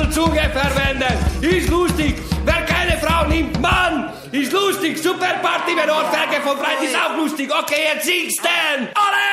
Zunge verwenden. Ist lustig. Wer keine Frau nimmt, Mann. Ist lustig. Super Party, wenn Ohrfeige von Freitag ist auch lustig. Okay, jetzt singst denn. Alle!